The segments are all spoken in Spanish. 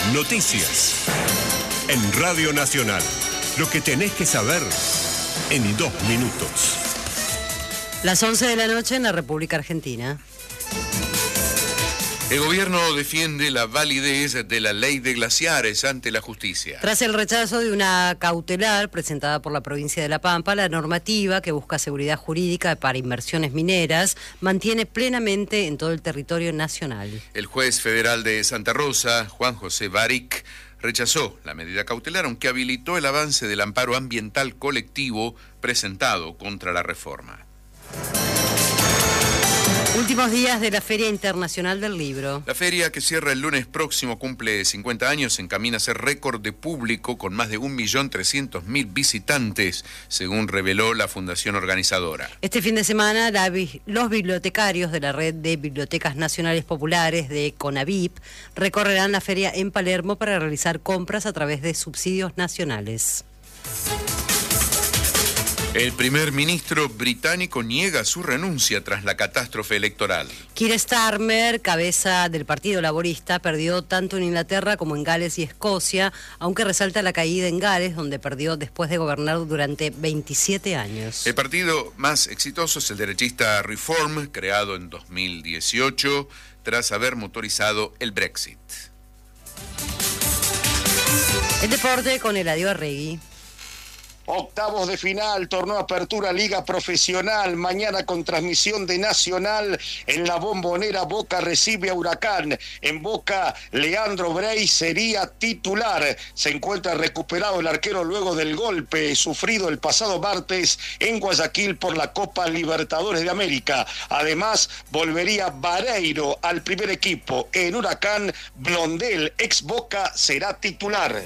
Noticias. En Radio Nacional. Lo que tenés que saber en 2 minutos. Las 11 de la noche en la República Argentina. El gobierno defiende la validez de la ley de glaciares ante la justicia. Tras el rechazo de una cautelar presentada por la provincia de La Pampa, la normativa que busca seguridad jurídica para inversiones mineras mantiene plenamente en todo el territorio nacional. El juez federal de Santa Rosa, Juan José Baric, rechazó la medida cautelar, aunque habilitó el avance del amparo ambiental colectivo presentado contra la reforma. Últimos días de la Feria Internacional del Libro. La feria, que cierra el lunes próximo, cumple 50 años, encamina a ser récord de público con más de 1.300.000 visitantes, según reveló la fundación organizadora. Este fin de semana, los bibliotecarios de la Red de Bibliotecas Nacionales Populares de CONAVIP recorrerán la feria en Palermo para realizar compras a través de subsidios nacionales. El primer ministro británico niega su renuncia tras la catástrofe electoral. Keir Starmer, cabeza del Partido Laborista, perdió tanto en Inglaterra como en Gales y Escocia, aunque resalta la caída en Gales, donde perdió después de gobernar durante 27 años. El partido más exitoso es el derechista Reform, creado en 2018, tras haber motorizado el Brexit. El deporte con Eladio Arregui. Octavos de final, torneo Apertura Liga Profesional, mañana con transmisión de Nacional. En la Bombonera, Boca recibe a Huracán. En Boca, Leandro Brey sería titular. Se encuentra recuperado el arquero luego del golpe sufrido el pasado martes en Guayaquil por la Copa Libertadores de América. Además, volvería Vareiro al primer equipo. En Huracán, Blondel, ex Boca, será titular.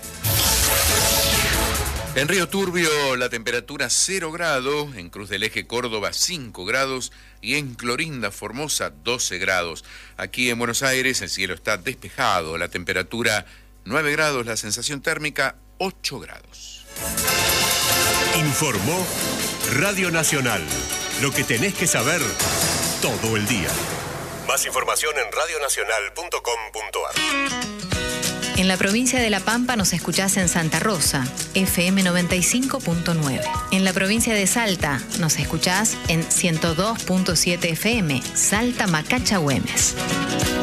En Río Turbio la temperatura 0 grados, en Cruz del Eje Córdoba 5 grados y en Clorinda Formosa 12 grados. Aquí en Buenos Aires el cielo está despejado, la temperatura 9 grados, la sensación térmica 8 grados. Informó Radio Nacional. Lo que tenés que saber todo el día. Más información en radionacional.com.ar. En la provincia de La Pampa nos escuchás en Santa Rosa, FM 95.9. En la provincia de Salta nos escuchás en 102.7 FM, Salta Macacha Güemes.